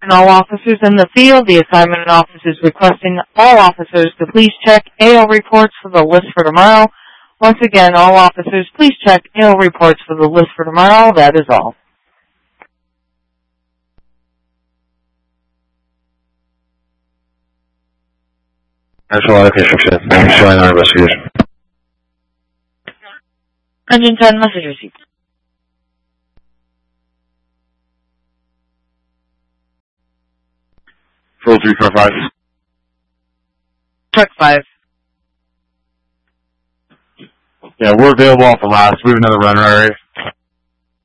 Attention all officers in the field. The assignment office is requesting all officers to please check AL reports for the list for tomorrow. Once again, all officers, please check AL reports for the list for tomorrow. That is all. Actual allocation shift. Showing our investigation. Engine 10, message received. Full 345. Truck 5. Yeah, we're available off the last. We have another runner area.